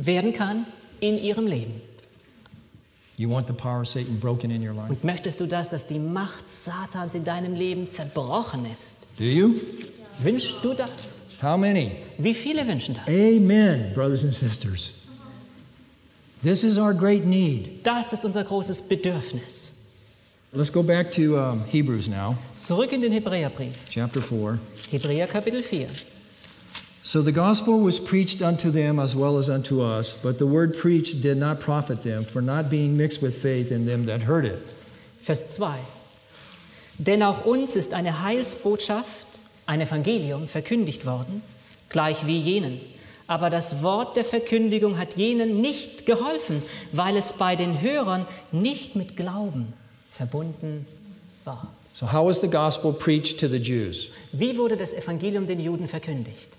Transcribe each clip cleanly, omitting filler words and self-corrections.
werden kann in ihrem Leben. You want the power of Satan broken in your life? Und möchtest du das, dass die Macht Satans in deinem Leben zerbrochen ist? Do you? Wünschst du das? How many? Wie viele wünschen das? Amen, brothers and sisters. This is our great need. Das ist unser großes Bedürfnis. Let's go back to Hebrews now, Zurück in den Hebräerbrief. chapter 4. Hebräer Kapitel 4. So the gospel was preached unto them as well as unto us, but the word preached did not profit them, for not being mixed with faith in them that heard it. Vers 2. Denn auch uns ist eine Heilsbotschaft, ein Evangelium, verkündigt worden, gleich wie jenen. Aber das Wort der Verkündigung hat jenen nicht geholfen, weil es bei den Hörern nicht mit Glauben verbunden war. So how was the gospel preached to the Jews? Wie wurde das Evangelium den Juden verkündigt?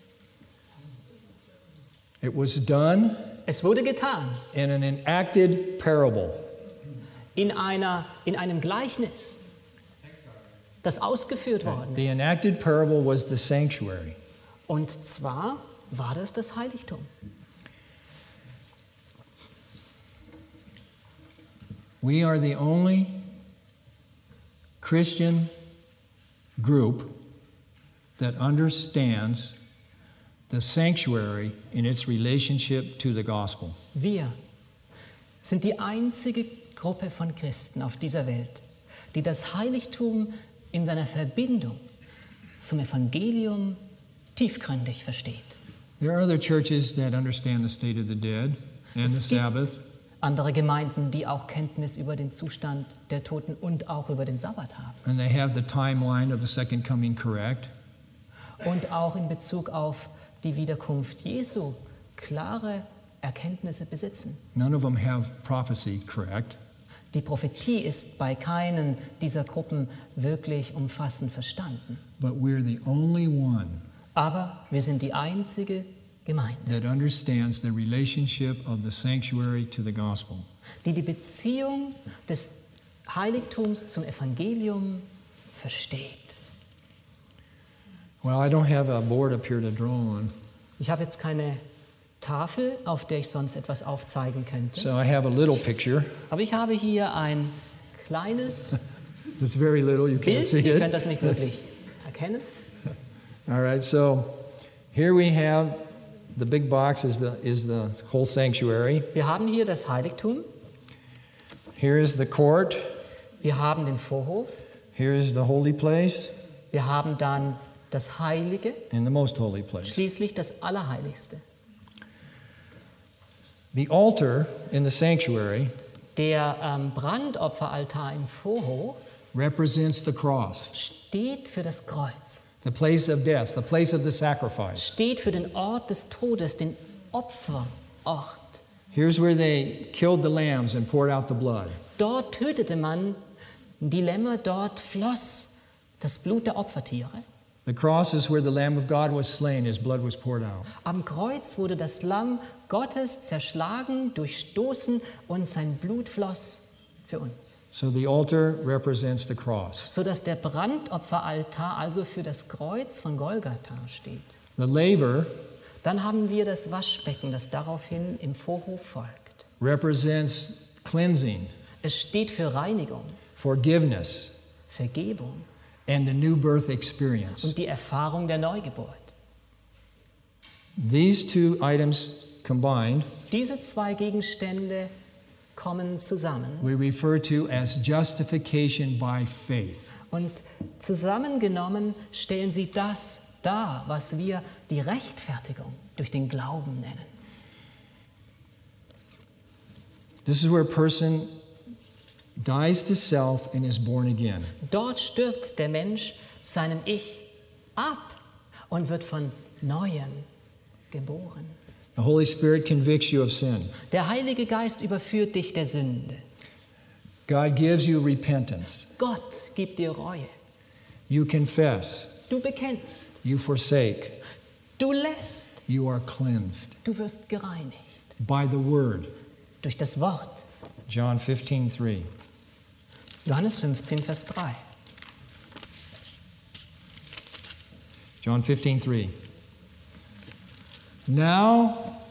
It was done Es wurde getan in an enacted parable. in einem Gleichnis, das ausgeführt worden The ist. enacted parable was the sanctuary. Und zwar war das Heiligtum. We are the only Christian group that understands the sanctuary in its relationship to the gospel. Wir sind die einzige Gruppe von Christen auf dieser Welt, die das Heiligtum in seiner Verbindung zum Evangelium tiefgründig versteht. There are other churches that understand the state of the dead and the Es gibt Sabbath, andere Gemeinden, die auch Kenntnis über den Zustand der Toten und auch über den Sabbat haben. and they have the timeline of the second coming correct. Und auch in Bezug auf die Wiederkunft Jesu klare Erkenntnisse besitzen. None of them have prophecy correct. Die Prophetie ist bei keinen dieser Gruppen wirklich umfassend verstanden. But we're the only one Aber wir sind die einzige Gemeinde, that understands the relationship of the sanctuary to the gospel. die die Beziehung des Heiligtums zum Evangelium versteht. Well, I don't have a board up here to draw on, Ich habe jetzt keine Tafel, auf der ich sonst etwas aufzeigen könnte. so I have a little picture. Aber ich habe hier ein kleines It's very little, you can't Bild. see Ihr könnt it. das nicht wirklich erkennen. All right, so here we have the big box is the whole sanctuary. Wir haben hier das Heiligtum. Here is the court. Wir haben den Vorhof. Here is the holy place Wir haben dann das Heilige. and the most holy place. Schließlich das Allerheiligste. The altar in the sanctuary Der Brandopferaltar im Vorhof represents the cross, steht für das Kreuz, the place of death, the place of the sacrifice. steht für den Ort des Todes, den Opferort. Here's where they killed the lambs and poured out the blood. Dort tötete man die Lämmer, dort floss das Blut der Opfertiere. The cross is where the Lamb of God was slain, his blood was poured out. Am Kreuz wurde das Lamm Gottes zerschlagen, durchstoßen und sein Blut floss für uns. So the altar represents the cross. Sodass der Brandopferaltar also für das Kreuz von Golgatha steht. The laver Dann haben wir das Waschbecken, das daraufhin im Vorhof folgt. represents cleansing, Es steht für Reinigung, forgiveness, Vergebung and the new birth experience. und die Erfahrung der Neugeburt. These two items combined Diese zwei Gegenstände kommen zusammen we refer to as justification by faith. und zusammengenommen stellen sie das dar, was wir die Rechtfertigung durch den Glauben nennen. This is where a person dies to self and is born again. Dort stirbt der Mensch seinem Ich ab und wird von Neuem geboren. The Holy Spirit convicts you of sin. Der Heilige Geist überführt dich der Sünde. God gives you repentance. Gott gibt dir Reue. You confess. Du bekennst, You forsake. du lässt, You are cleansed du wirst gereinigt by the word. durch das Wort. John 15:3. Johannes 15, Vers 3. John 15:3. Now